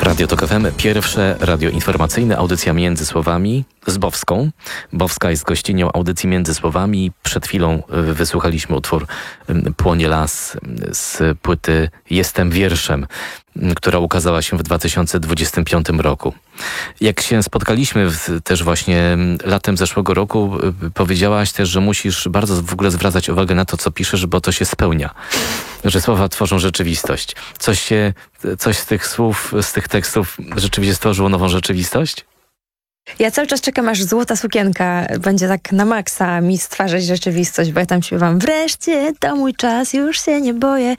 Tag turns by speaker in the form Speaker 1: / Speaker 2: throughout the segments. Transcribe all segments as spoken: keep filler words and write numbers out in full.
Speaker 1: Radio Tok F M, pierwsze radio informacyjne, audycja Między Słowami z Bowską. Bowska jest gościnią audycji Między Słowami. Przed chwilą wysłuchaliśmy utwór Płonie las z płyty Jestem wierszem, która ukazała się w dwa tysiące dwudziestym piątym roku. Jak się spotkaliśmy w, też właśnie latem zeszłego roku, powiedziałaś też, że musisz bardzo w ogóle zwracać uwagę na to, co piszesz, bo to się spełnia. Że słowa tworzą rzeczywistość. Coś się, coś z tych słów, z tych tekstów rzeczywiście stworzyło nową rzeczywistość?
Speaker 2: Ja cały czas czekam, aż Złota Sukienka będzie tak na maksa mi stwarzać rzeczywistość, bo ja tam śpiewam: wreszcie to mój czas, już się nie boję.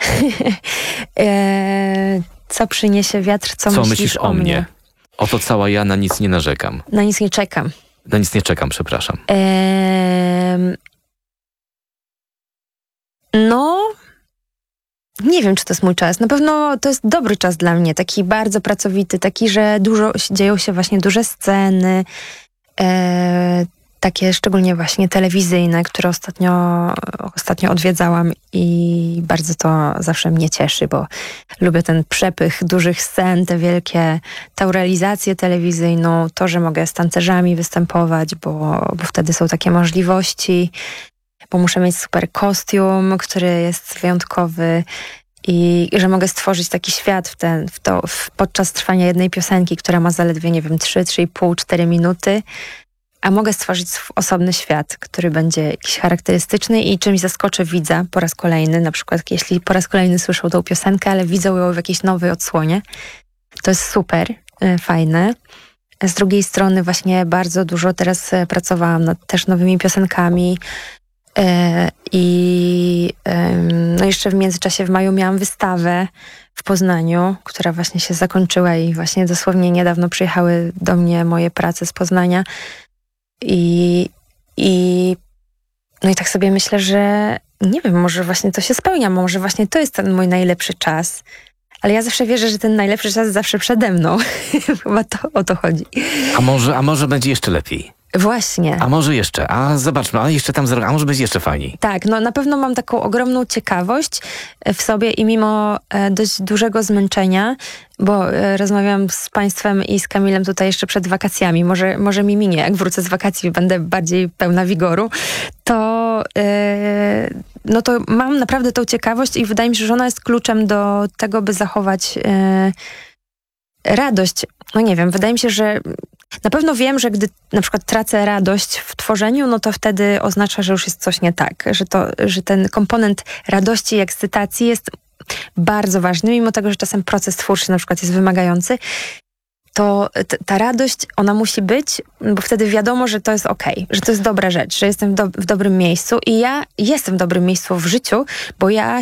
Speaker 2: eee, co przyniesie wiatr, co,
Speaker 1: co
Speaker 2: myślisz,
Speaker 1: myślisz o mnie? mnie? Oto cała ja, na nic nie narzekam.
Speaker 2: Na nic nie czekam.
Speaker 1: Na nic nie czekam, przepraszam.
Speaker 2: Eee, no... Nie wiem, czy to jest mój czas. Na pewno to jest dobry czas dla mnie, taki bardzo pracowity, taki, że dużo dzieją się właśnie duże sceny, e, takie szczególnie właśnie telewizyjne, które ostatnio, ostatnio odwiedzałam i bardzo to zawsze mnie cieszy, bo lubię ten przepych dużych scen, te wielkie, tę realizację telewizyjną, to, że mogę z tancerzami występować, bo, bo wtedy są takie możliwości. Bo muszę mieć super kostium, który jest wyjątkowy i że mogę stworzyć taki świat w ten, w to, w, podczas trwania jednej piosenki, która ma zaledwie, nie wiem, trzy, trzy i pół, cztery minuty, a mogę stworzyć osobny świat, który będzie jakiś charakterystyczny i czymś zaskoczy widza po raz kolejny, na przykład jeśli po raz kolejny słyszą tą piosenkę, ale widzą ją w jakiejś nowej odsłonie. To jest super, fajne. Z drugiej strony właśnie bardzo dużo teraz pracowałam nad też nowymi piosenkami, I no jeszcze w międzyczasie w maju miałam wystawę w Poznaniu, która właśnie się zakończyła i właśnie dosłownie niedawno przyjechały do mnie moje prace z Poznania. I, i no i tak sobie myślę, że nie wiem, może właśnie to się spełnia, może właśnie to jest ten mój najlepszy czas. Ale ja zawsze wierzę, że ten najlepszy czas zawsze przede mną. Chyba to o to chodzi.
Speaker 1: A może, a może będzie jeszcze lepiej?
Speaker 2: Właśnie.
Speaker 1: A może jeszcze, a zobaczmy, a jeszcze tam, a może być jeszcze fajniej.
Speaker 2: Tak, no na pewno mam taką ogromną ciekawość w sobie i mimo e, dość dużego zmęczenia, bo e, rozmawiałam z Państwem i z Kamilem tutaj jeszcze przed wakacjami, może, może mi minie, jak wrócę z wakacji, będę bardziej pełna wigoru, to, e, no to mam naprawdę tą ciekawość i wydaje mi się, że ona jest kluczem do tego, by zachować e, radość. No nie wiem, wydaje mi się, że na pewno wiem, że gdy na przykład tracę radość w tworzeniu, no to wtedy oznacza, że już jest coś nie tak. Że, to, że ten komponent radości i ekscytacji jest bardzo ważny, mimo tego, że czasem proces twórczy na przykład jest wymagający, to t- ta radość, ona musi być, bo wtedy wiadomo, że to jest okej, że to jest dobra rzecz, że jestem w, do- w dobrym miejscu i ja jestem w dobrym miejscu w życiu, bo ja